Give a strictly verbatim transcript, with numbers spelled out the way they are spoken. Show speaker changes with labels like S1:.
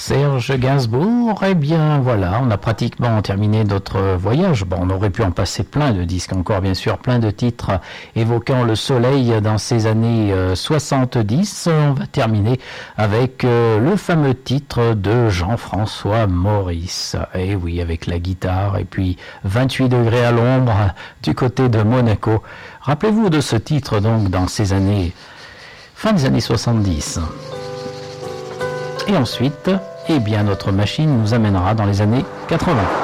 S1: Serge Gainsbourg, eh bien voilà, on a pratiquement terminé notre voyage. Bon, on aurait pu en passer plein de disques encore, bien sûr, plein de titres évoquant le soleil dans ces années euh, soixante-dix. On va terminer avec euh, le fameux titre de Jean-François Maurice. Et oui, avec la guitare et puis vingt-huit degrés à l'ombre du côté de Monaco. Rappelez-vous de ce titre donc dans ces années, fin des années soixante-dix. Et ensuite, eh bien, notre machine nous amènera dans les années quatre-vingts.